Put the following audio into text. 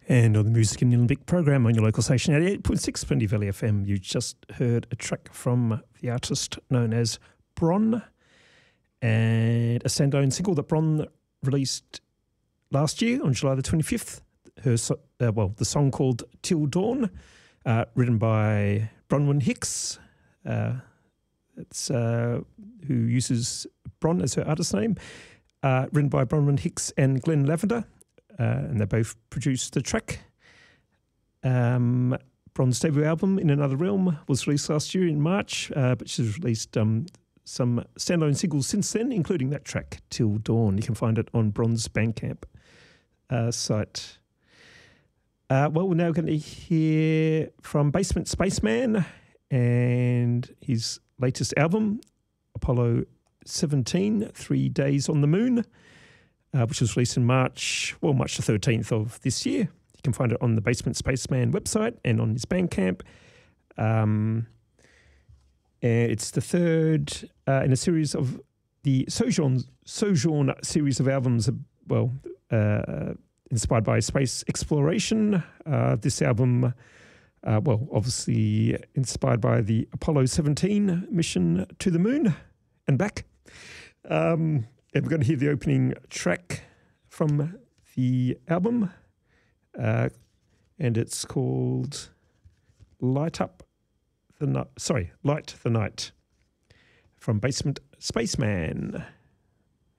And on the Music in the Olympic program on your local station at 88.6 Plenty Valley FM, you just heard a track from the artist known as Bron, and a standalone single that Bron released last year on July the 25th. The song called Till Dawn, written by Bronwyn Hicks, who uses Bron as her artist name, written by Bronwyn Hicks and Glenn Lavender. And they both produced the track. Bron's debut album, In Another Realm, was released last year in March, but she's released some standalone singles since then, including that track, Till Dawn. You can find it on Bron's Bandcamp site. We're now going to hear from Basement Spaceman and his latest album, Apollo 17, 3 Days on the Moon, which was released in March the 13th of this year. You can find it on the Basement Spaceman website and on his Bandcamp. It's the third in a series of the Sojourn series of albums, inspired by space exploration. This album, obviously inspired by the Apollo 17 mission to the moon and back. And we're going to hear the opening track from the album, and it's called Light the Night from Basement Spaceman.